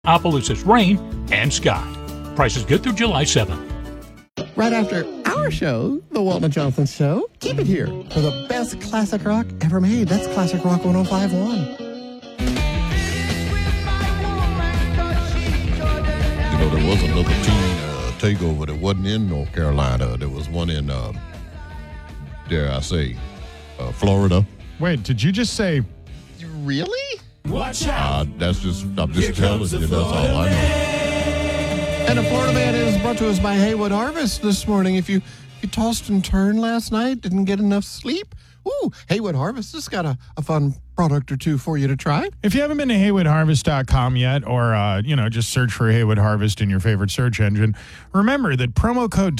Opelousas Rain and Scott. Prices good through July 7th. Right after our show, The Walton and Jonathan Show, keep it here for the best classic rock ever made. That's Classic Rock 105.1. You know, there was another teen takeover that wasn't in North Carolina. There was one in, dare I say, Florida. Wait, did you just say... Really? Watch out! I'm just telling you, that's all I know. And a Florida Man is brought to us by Haywood Harvest this morning. If you tossed and turned last night, didn't get enough sleep, Haywood Harvest has got a fun product or two for you to try. If you haven't been to HaywoodHarvest.com yet, or, just search for Haywood Harvest in your favorite search engine, remember that promo code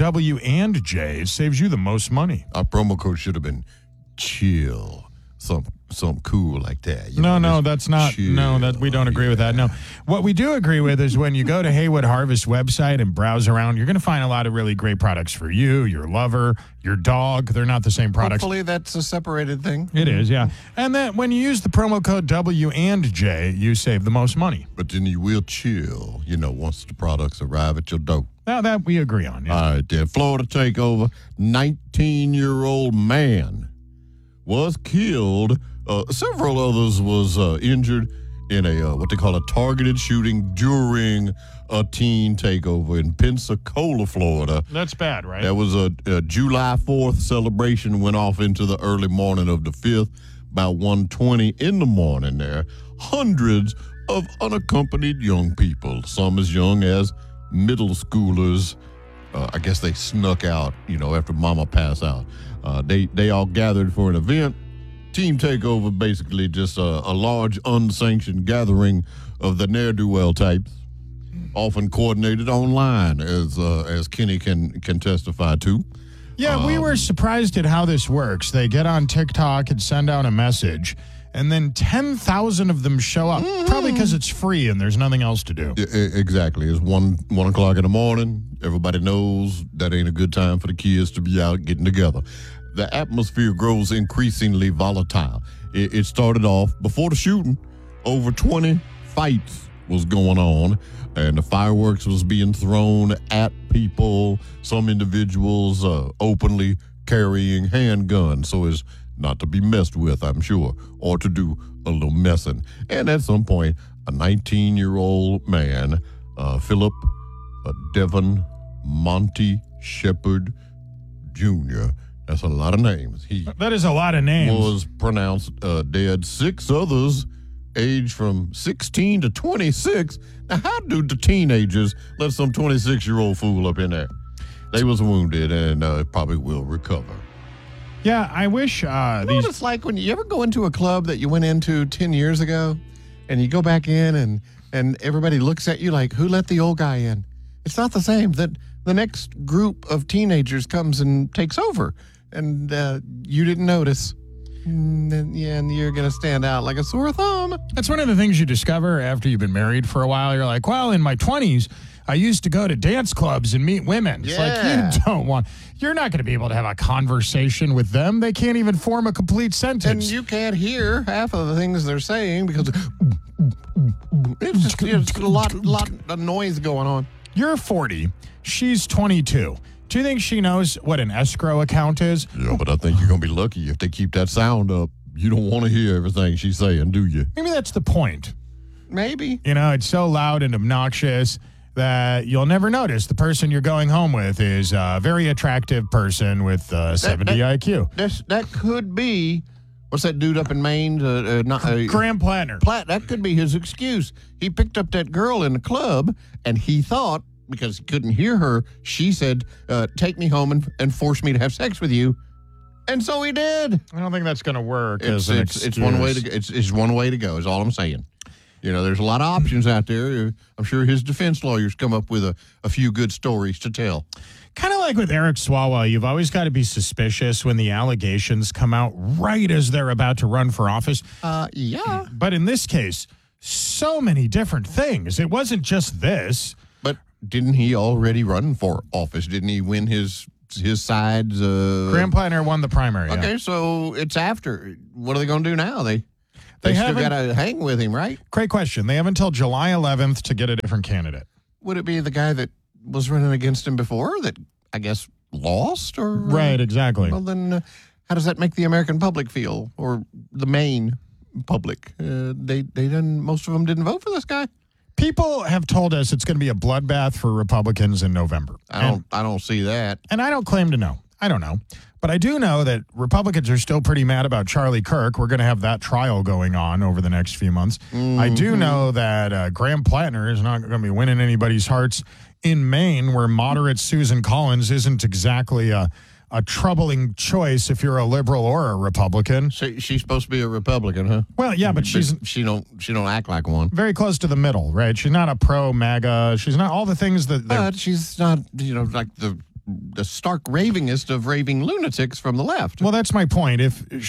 W&J saves you the most money. Our promo code should have been chill. Something cool like that. No, that's not. Chill. No, that we don't agree with that. No, what we do agree with is when you go to Haywood Harvest website and browse around, you're going to find a lot of really great products for you, your lover, your dog. They're not the same products. Hopefully that's a separated thing. It is, yeah. And then when you use the promo code W&J, you save the most money. But then you will chill, once the products arrive at your door. Now that we agree on. Yeah. All right, then. Florida takeover. 19-year-old man was killed. Several others was injured in a what they call a targeted shooting during a teen takeover in Pensacola, Florida. That's bad, right? That was a July 4th celebration, went off into the early morning of the 5th, about 1:20 in the morning there. Hundreds of unaccompanied young people, some as young as middle schoolers. I guess they snuck out, after mama passed out. They all gathered for an event. Team takeover, basically just a large unsanctioned gathering of the ne'er-do-well types, often coordinated online, as Kenny can testify to. Yeah, we were surprised at how this works. They get on TikTok and send out a message, and then 10,000 of them show up, probably because it's free and there's nothing else to do. Exactly. It's 1 o'clock in the morning. Everybody knows that ain't a good time for the kids to be out getting together. The atmosphere grows increasingly volatile. It started off, before the shooting, over 20 fights was going on, and the fireworks was being thrown at people, some individuals openly carrying handguns, so as not to be messed with, I'm sure, or to do a little messing. And at some point, a 19-year-old man, Philip Devon Monty Shepard Jr., that's a lot of names. That is a lot of names. Was pronounced dead. 6 others aged from 16 to 26. Now, how do the teenagers let some 26-year-old fool up in there? They was wounded and probably will recover. Yeah, I wish You know what it's like when you ever go into a club that you went into 10 years ago, and you go back in and everybody looks at you like, who let the old guy in? It's not the same. That the next group of teenagers comes and takes over, and you didn't notice. And you're going to stand out like a sore thumb. That's one of the things you discover after you've been married for a while. You're like, well, in my 20s, I used to go to dance clubs and meet women. It's like, you're not going to be able to have a conversation with them. They can't even form a complete sentence. And you can't hear half of the things they're saying because it's just a lot of noise going on. You're 40. She's 22. Do you think she knows what an escrow account is? Yeah, but I think you're going to be lucky if they keep that sound up. You don't want to hear everything she's saying, do you? Maybe that's the point. Maybe. It's so loud and obnoxious that you'll never notice the person you're going home with is a very attractive person with 70 IQ. That could be, what's that dude up in Maine? Graham Plattner. That could be his excuse. He picked up that girl in the club, and he thought, because he couldn't hear her, she said, take me home and force me to have sex with you. And so he did. I don't think that's going to work. It's one way to go. It's one way to go, is all I'm saying. There's a lot of options out there. I'm sure his defense lawyers come up with a few good stories to tell. Kind of like with Eric Swalwell, you've always got to be suspicious when the allegations come out right as they're about to run for office. Yeah. But in this case, so many different things. It wasn't just this. But didn't he already run for office? Didn't he win his side's... Graham Plattner won the primary. Okay, so it's after. What are they going to do now? They still haven't- got to hang with him, right? Great question. They have until July 11th to get a different candidate. Would it be the guy that was running against him before that, I guess, lost? Or Right, exactly. Well, then how does that make the American public feel, or the Maine public? They didn't. Most of them didn't vote for this guy. People have told us it's going to be a bloodbath for Republicans in November. I don't see that. And I don't claim to know. I don't know. But I do know that Republicans are still pretty mad about Charlie Kirk. We're going to have that trial going on over the next few months. I do know that Graham Plattner is not going to be winning anybody's hearts in Maine, where moderate Susan Collins isn't exactly a troubling choice if you're a liberal or a Republican. So she's supposed to be a Republican, huh? Well, yeah, but she's she don't act like one. very close to the middle, right? She's not a pro-MAGA. She's not all the things that... But she's not, like the stark ravingest of raving lunatics from the left. Well, that's my point.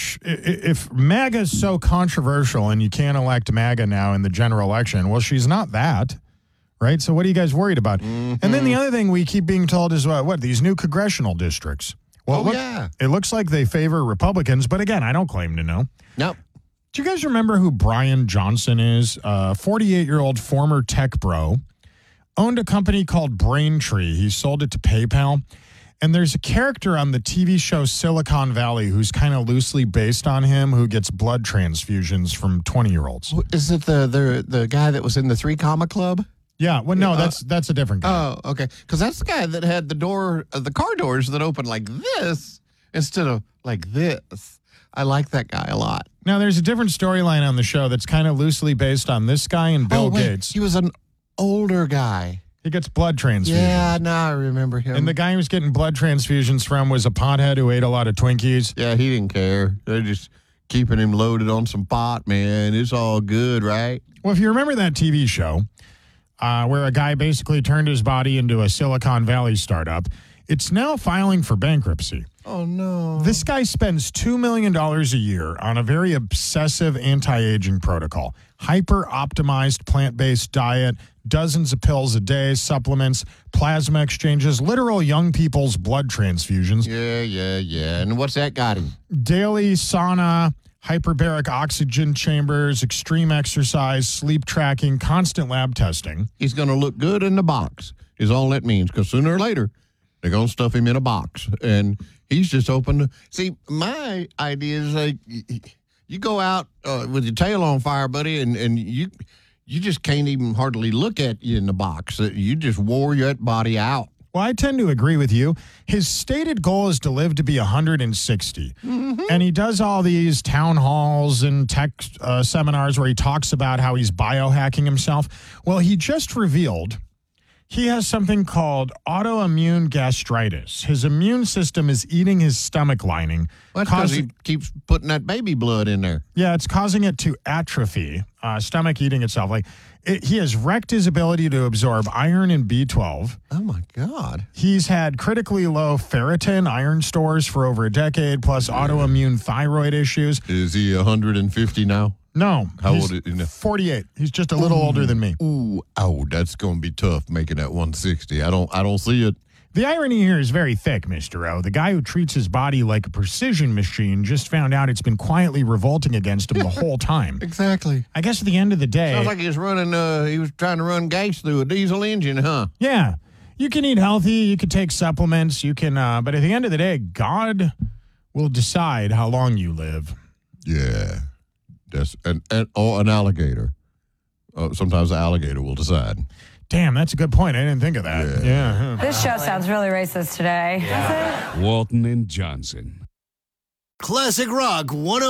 If MAGA is so controversial and you can't elect MAGA now in the general election, well, she's not that, right? So what are you guys worried about? And then the other thing we keep being told is what these new congressional districts. Well, it looks like they favor Republicans, but again, I don't claim to know. Nope. Do you guys remember who Brian Johnson is? 48-year-old former tech bro. Owned a company called Braintree. He sold it to PayPal. And there's a character on the TV show Silicon Valley who's kind of loosely based on him, who gets blood transfusions from 20-year-olds. Is it the guy that was in the 3 Comma Club? Yeah, well, no, that's a different guy. Oh, okay. Because that's the guy that had the car doors that open like this instead of like this. I like that guy a lot. Now, there's a different storyline on the show that's kind of loosely based on this guy and Bill Gates. He was an older guy. He gets blood transfusions. Yeah, now I remember him. And the guy he was getting blood transfusions from was a pothead who ate a lot of Twinkies. Yeah, he didn't care. They're just keeping him loaded on some pot, man. It's all good, right? Well, if you remember that TV show where a guy basically turned his body into a Silicon Valley startup, it's now filing for bankruptcy. Oh, no. This guy spends $2 million a year on a very obsessive anti-aging protocol. Hyper-optimized plant-based diet, dozens of pills a day, supplements, plasma exchanges, literal young people's blood transfusions. Yeah. And what's that got him? Daily sauna, hyperbaric oxygen chambers, extreme exercise, sleep tracking, constant lab testing. He's going to look good in the box is all that means, because sooner or later, they're going to stuff him in a box. And he's just open to... See, my idea is like, you go out with your tail on fire, buddy, and you just can't even hardly look at you in the box. You just wore your body out. Well, I tend to agree with you. His stated goal is to live to be 160. And he does all these town halls and tech seminars where he talks about how he's biohacking himself. Well, he just revealed he has something called autoimmune gastritis. His immune system is eating his stomach lining. Well, that's because he keeps putting that baby blood in there. Yeah, it's causing it to atrophy, stomach eating itself. He has wrecked his ability to absorb iron and B12. Oh, my God. He's had critically low ferritin iron stores for over a decade, plus autoimmune thyroid issues. Is he 150 now? No. How he's old is he? 48. He's just a little older than me. Ooh, that's going to be tough making that 160. I don't see it. The irony here is very thick, Mr. O. The guy who treats his body like a precision machine just found out it's been quietly revolting against him the whole time. Exactly. I guess at the end of the day... Sounds like he was trying to run gas through a diesel engine, huh? Yeah. You can eat healthy, you can take supplements, you can... but at the end of the day, God will decide how long you live. Yeah. That's or an alligator. Sometimes the alligator will decide. Damn, that's a good point. I didn't think of that. Yeah. This show sounds really racist today. Does it? Walton and Johnson. Classic Rock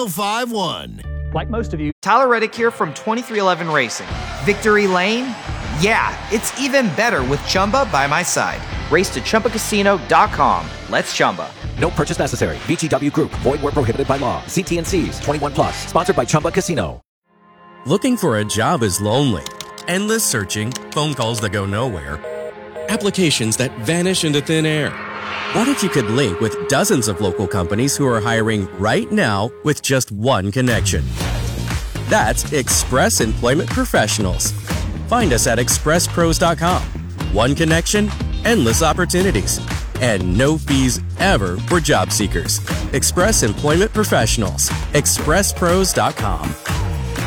105.1. Like most of you, Tyler Reddick here from 2311 Racing. Victory Lane? Yeah, it's even better with Chumba by my side. Race to ChumbaCasino.com. Let's Chumba. No purchase necessary. VGW Group. Void where prohibited by law. See T&Cs. 21 plus. Sponsored by Chumba Casino. Looking for a job is lonely. Endless searching. Phone calls that go nowhere. Applications that vanish into thin air. What if you could link with dozens of local companies who are hiring right now with just one connection? That's Express Employment Professionals. Find us at expresspros.com. One connection, endless opportunities, and no fees ever for job seekers. Express Employment Professionals. expresspros.com.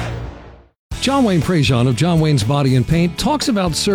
John Wayne Prejean of John Wayne's Body and Paint talks about